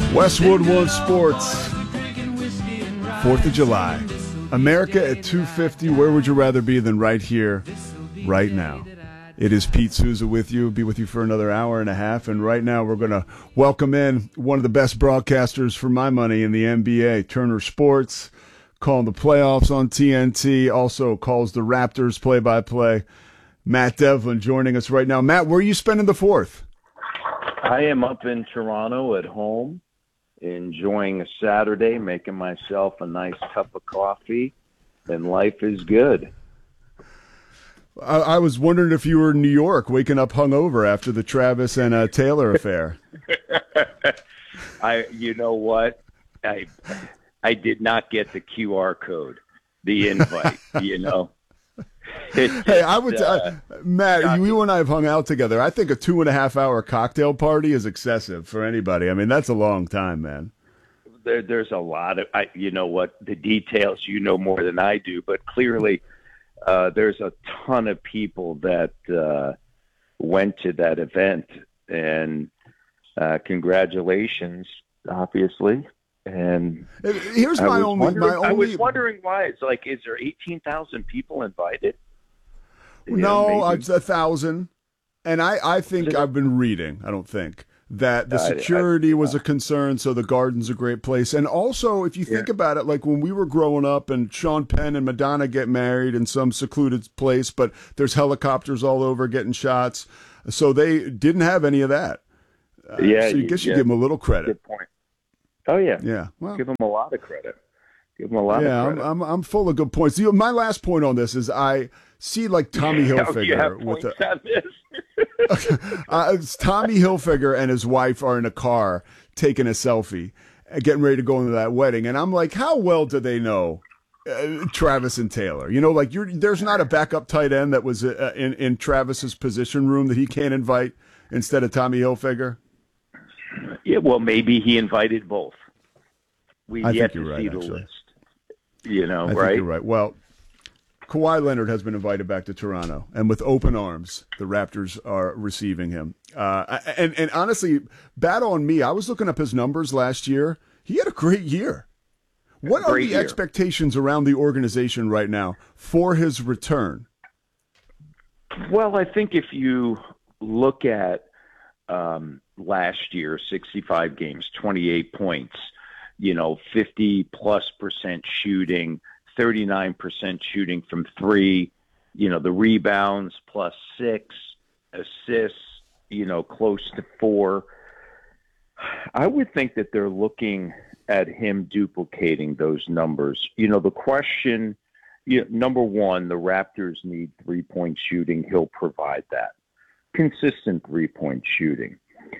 Westwood One Sports, 4th of July. America at 2:50. Where would you rather be than right here, right now? It is Pete Souza with you. Be with you for another hour and a half. And right now we're going to welcome in one of the best broadcasters for my money in the NBA, Turner Sports, calling the playoffs on TNT, also calls the Raptors play-by-play. Matt Devlin joining us right now. Matt, where are you spending the 4th? I am up in Toronto at home, enjoying a Saturday, making myself a nice cup of coffee, and life is good. I was wondering if you were in New York, waking up hungover after the Travis and Taylor affair. You know what? I did not get the QR code, the invite. Hey, I would, Matt, you and I have hung out together. I think a 2.5-hour cocktail party is excessive for anybody. I mean, that's a long time, man. There's a lot of, you know what, the details you know more than I do, but clearly there's a ton of people that went to that event, and congratulations, obviously. And here's I was wondering why. It's like, is there 18,000 people invited? No, it's 1,000. And I think I've been reading, I don't think, that the security was a concern, so the Garden's a great place. And also, if you think about it, like when we were growing up and Sean Penn and Madonna get married in some secluded place, but there's helicopters all over getting shots. So they didn't have any of that. So you guess you give them a little credit. Good point. Oh, yeah. Yeah. Well, give them a lot of credit. Give them a lot of credit. I'm full of good points. My last point on this is I see like Tommy Hilfiger. You have points on this? It's Tommy Hilfiger and his wife are in a car taking a selfie, getting ready to go into that wedding. And I'm like, how well do they know Travis and Taylor? You know, like there's not a backup tight end that was in Travis's position room that he can't invite instead of Tommy Hilfiger. Yeah, well, maybe he invited both. We yet to see the actually. List. You know, I think you're right. Well, Kawhi Leonard has been invited back to Toronto, and with open arms, the Raptors are receiving him. And honestly, bad on me. I was looking up his numbers last year. He had a great year. What are the expectations around the organization right now for his return? Well, I think if you look at last year, 65 games, 28 points, 50+% shooting, 39% shooting from three, the rebounds +6, assists, close to 4. I would think that they're looking at him duplicating those numbers. The question, number one, the Raptors need 3-point shooting. He'll provide that. Consistent 3-point shooting.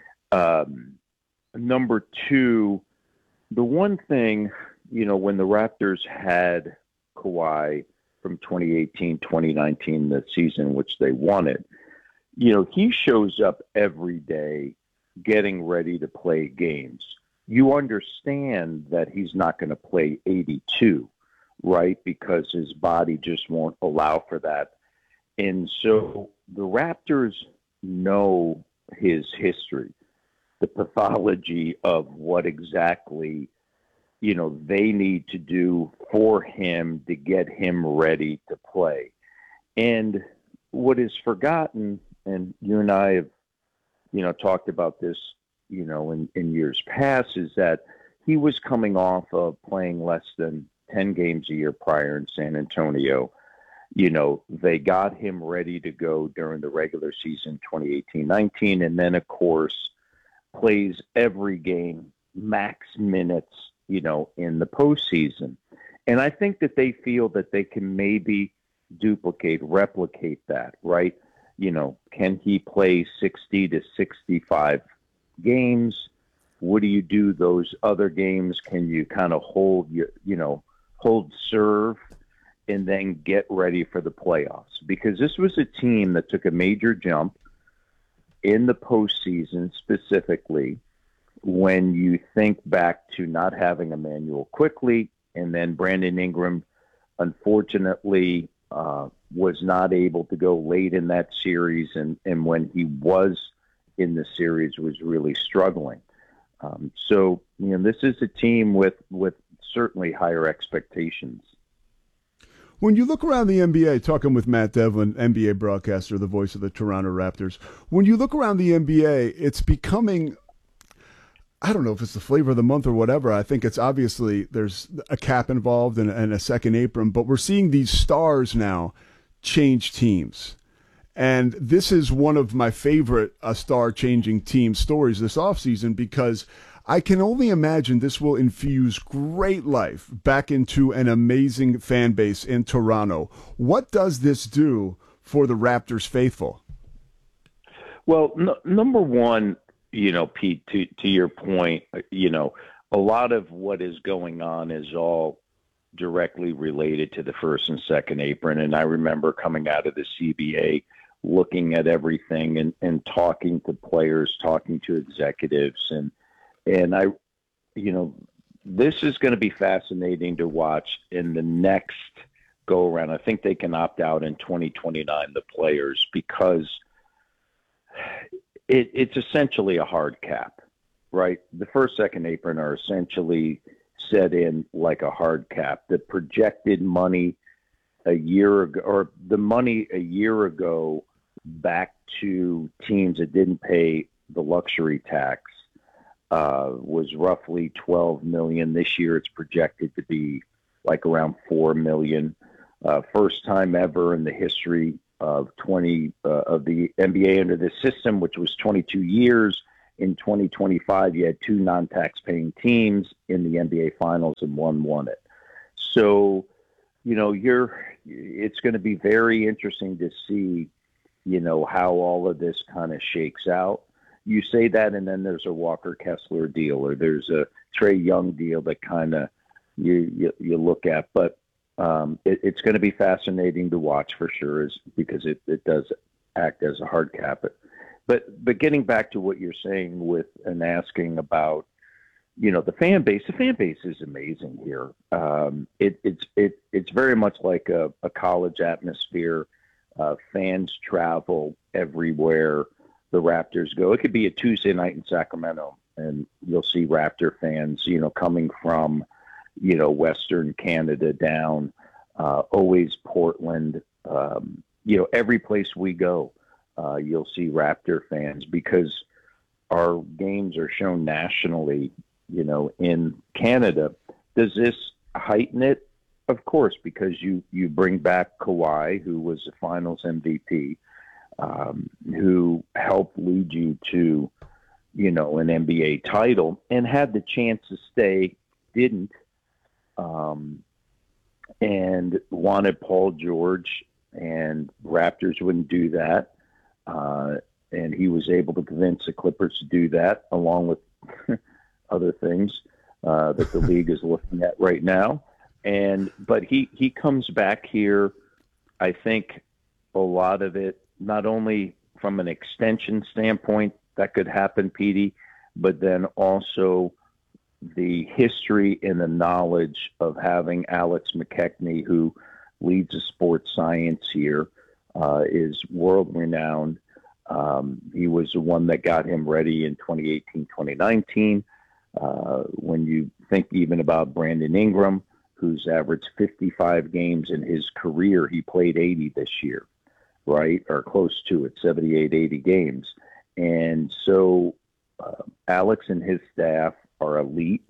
Number two, the one thing, when the Raptors had Kawhi from 2018, 2019, the season which they wanted, he shows up every day getting ready to play games. You understand that he's not going to play 82, right? Because his body just won't allow for that. And so the Raptors know his history, the pathology of what exactly, they need to do for him to get him ready to play. And what is forgotten, and you and I have, talked about this, in years past, is that he was coming off of playing less than 10 games a year prior in San Antonio. They got him ready to go during the regular season 2018-19, and then, of course, plays every game, max minutes, in the postseason. And I think that they feel that they can maybe replicate that, right? Can he play 60 to 65 games? What do you do those other games? Can you kind of hold serve and then get ready for the playoffs? Because this was a team that took a major jump in the postseason, specifically when you think back to not having Emmanuel Quickly, and then Brandon Ingram, unfortunately, was not able to go late in that series, and when he was in the series was really struggling. So, this is a team with certainly higher expectations. When you look around the NBA, talking with Matt Devlin, NBA broadcaster, the voice of the Toronto Raptors, when you look around the NBA, it's becoming, I don't know if it's the flavor of the month or whatever. I think it's obviously there's a cap involved and a second apron, but we're seeing these stars now change teams. And this is one of my favorite star-changing team stories this offseason because I can only imagine this will infuse great life back into an amazing fan base in Toronto. What does this do for the Raptors faithful? Well, number one, Pete, to your point, a lot of what is going on is all directly related to the first and second apron. And I remember coming out of the CBA, looking at everything and talking to players, talking to executives. And I, this is going to be fascinating to watch in the next go around. I think they can opt out in 2029, the players, because it's essentially a hard cap, right? The first, second apron are essentially set in like a hard cap. The projected money a year ago, or the money a year ago back to teams that didn't pay the luxury tax, was roughly $12 million. This year it's projected to be like around $4 million. First time ever in the history of of the NBA under this system, which was 22 years. In 2025, you had two non-tax paying teams in the NBA Finals and one won it. So, it's going to be very interesting to see, how all of this kind of shakes out. You say that, and then there's a Walker Kessler deal, or there's a Trae Young deal that kind of you look at. But it's going to be fascinating to watch for sure, because it does act as a hard cap. But getting back to what you're saying and asking about, the fan base. The fan base is amazing here. It's very much like a college atmosphere. Fans travel everywhere the Raptors go. It could be a Tuesday night in Sacramento, and you'll see Raptor fans, coming from, Western Canada down, always Portland, every place we go, you'll see Raptor fans because our games are shown nationally, in Canada. Does this heighten it? Of course, because you bring back Kawhi, who was the Finals MVP, who helped lead you to, an NBA title and had the chance to stay, didn't, and wanted Paul George, and Raptors wouldn't do that. And he was able to convince the Clippers to do that, along with other things that the league is looking at right now. But he comes back here. I think a lot of it, not only from an extension standpoint that could happen, Petey, but then also the history and the knowledge of having Alex McKechnie, who leads the sports science here, is world-renowned. He was the one that got him ready in 2018, 2019. When you think even about Brandon Ingram, who's averaged 55 games in his career, he played 80 this year, right? Or close to it, 78, 80 games. And so Alex and his staff are elite.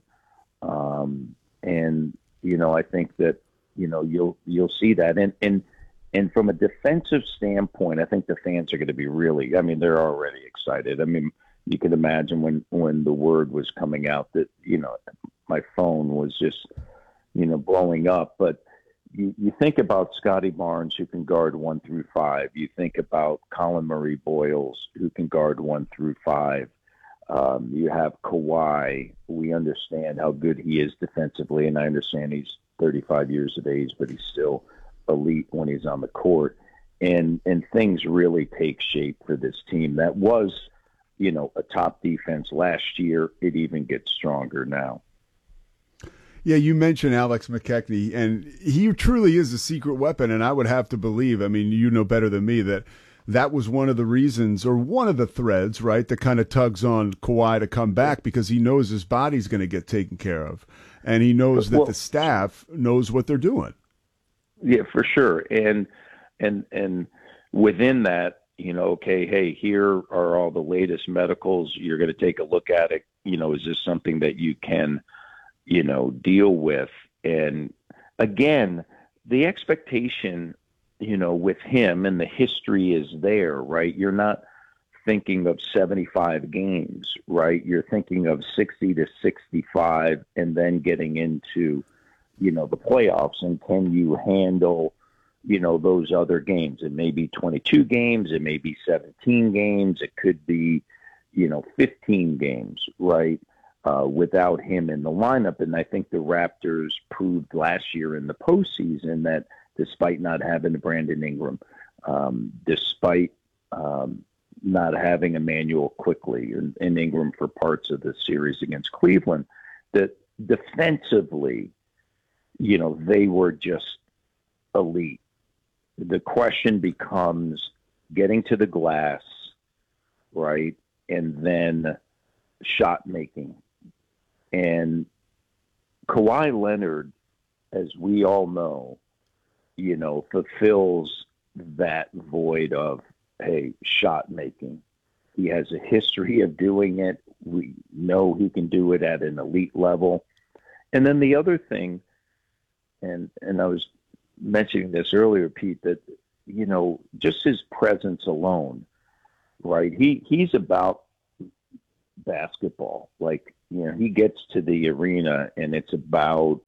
And, I think that, you'll see that. And from a defensive standpoint, I think the fans are going to be they're already excited. You can imagine when the word was coming out that, my phone was just, blowing up. But you think about Scotty Barnes, who can guard 1 through 5. You think about Colin Murray Boyles, who can guard 1 through 5. You have Kawhi. We understand how good he is defensively, and I understand he's 35 years of age, but he's still elite when he's on the court. And things really take shape for this team that was, a top defense last year. It even gets stronger now. Yeah, you mentioned Alex McKechnie, and he truly is a secret weapon, and I would have to believe, you know better than me, that that was one of the reasons, or one of the threads, right, that kind of tugs on Kawhi to come back, because he knows his body's going to get taken care of, and he knows that the staff knows what they're doing. Yeah, for sure. And within that, okay, hey, here are all the latest medicals. You're going to take a look at it. Is this something that you can, deal with? And again, the expectation, with him, and the history is there, right? You're not thinking of 75 games, right? You're thinking of 60 to 65 and then getting into, the playoffs. And can you handle, those other games? It may be 22 games. It may be 17 games. It could be, 15 games, right? Without him in the lineup. And I think the Raptors proved last year in the postseason that despite not having Brandon Ingram, despite not having Emmanuel Quickly and Ingram for parts of the series against Cleveland, that defensively, they were just elite. The question becomes getting to the glass, right, and then shot making. And Kawhi Leonard, as we all know, fulfills that void of, hey, shot making. He has a history of doing it. We know he can do it at an elite level. And then the other thing, and I was mentioning this earlier, Pete, that, just his presence alone, right? He's about basketball. Like, he gets to the arena and it's about,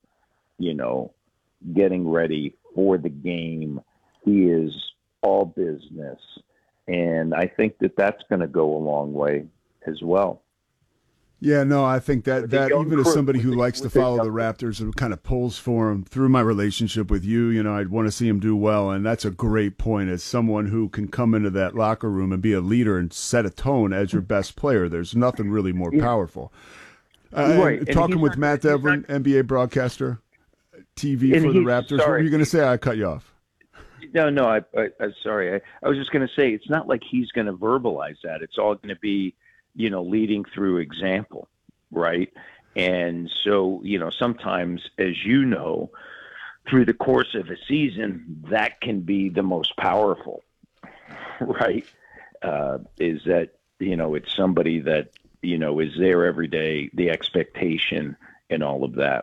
getting ready for the game. He is all business. And I think that that's going to go a long way as well. Yeah, no, I think that even as somebody who likes to follow the Raptors and kind of pulls for them through my relationship with you, I'd want to see him do well. And that's a great point. As someone who can come into that locker room and be a leader and set a tone as your best player, there's nothing really more powerful. Right. Talking with Matt Devlin, NBA broadcaster, TV for the Raptors. What were you going to say? I cut you off. No, I'm sorry. I was just going to say, it's not like he's going to verbalize that. It's all going to be, leading through example, right? And so, sometimes, as through the course of a season, that can be the most powerful, right? Is that, it's somebody that, is there every day, the expectation and all of that.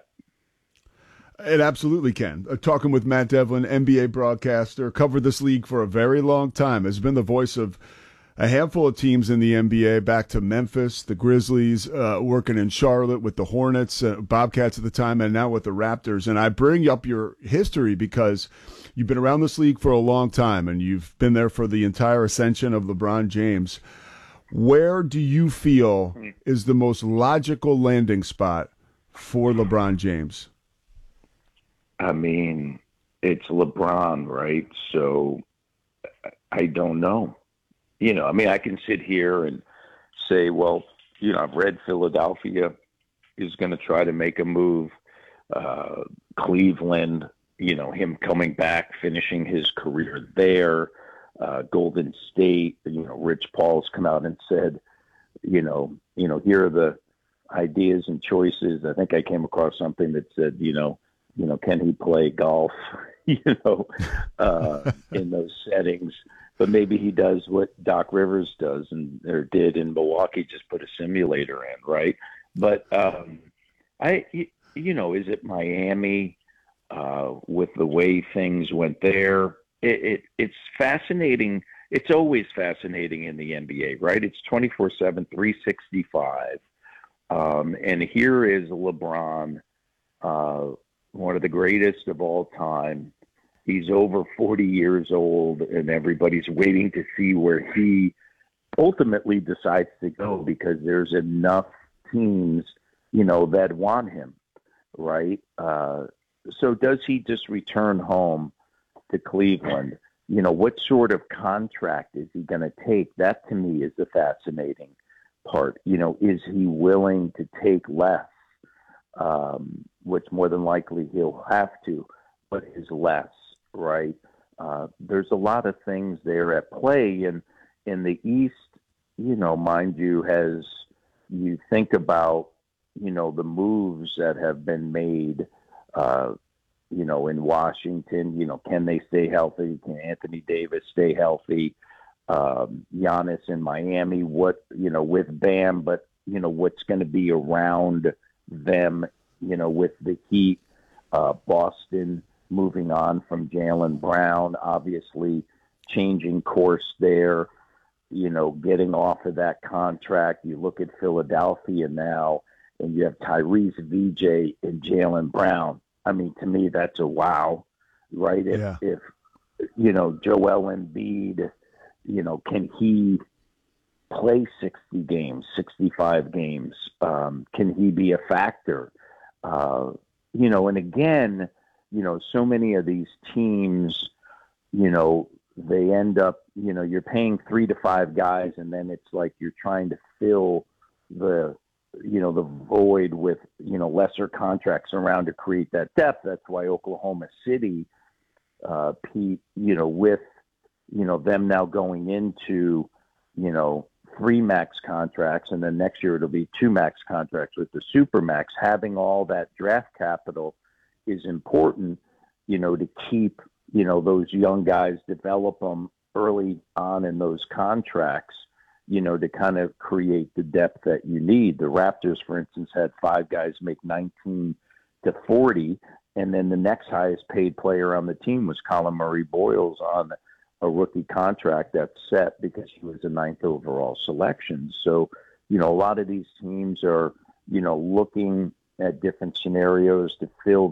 It absolutely can. Talking with Matt Devlin, NBA broadcaster, covered this league for a very long time, has been the voice of a handful of teams in the NBA, back to Memphis, the Grizzlies, working in Charlotte with the Hornets, Bobcats at the time, and now with the Raptors. And I bring up your history because you've been around this league for a long time, and you've been there for the entire ascension of LeBron James. Where do you feel is the most logical landing spot for LeBron James? I mean, it's LeBron, right? So I don't know. I can sit here and say, well, I've read Philadelphia is going to try to make a move. Cleveland, him coming back, finishing his career there. Golden State, Rich Paul's come out and said, here are the ideas and choices. I think I came across something that said, can he play golf, in those settings? But maybe he does what Doc Rivers does or did in Milwaukee, just put a simulator in, right? But is it Miami with the way things went there? It's fascinating. It's always fascinating in the NBA, right? It's 24/7, 365. And here is LeBron, one of the greatest of all time. He's over 40 years old, and everybody's waiting to see where he ultimately decides to go, because there's enough teams, that want him, right? So does he just return home to Cleveland? What sort of contract is he going to take? That, to me, is the fascinating part. Is he willing to take less, which more than likely he'll have to, but is less, right? there's a lot of things there at play. And in the East, mind you, you think about, the moves that have been made, in Washington, can they stay healthy? Can Anthony Davis stay healthy? Giannis in Miami, with Bam, but, what's going to be around them, with the Heat, Boston moving on from Jaylen Brown, obviously changing course there, getting off of that contract. You look at Philadelphia now, and you have Tyrese, VJ, and Jaylen Brown. I mean, to me, that's a wow, right? If Joel Embiid, can he play 60 games, 65 games? Can he be a factor? And again, so many of these teams, they end up, you're paying 3 to 5 guys, and then it's like you're trying to fill the void with, lesser contracts around to create that depth. That's why Oklahoma City, Pete, with, them now going into, 3 max contracts, and then next year it'll be 2 max contracts with the super max. Having all that draft capital is important, to keep, those young guys, develop them early on in those contracts, to kind of create the depth that you need. The Raptors, for instance, had 5 guys make 19 to 40, and then the next highest paid player on the team was Colin Murray-Boyles on a rookie contract that's set because he was a 9th overall selection. So, a lot of these teams are, looking at different scenarios to fill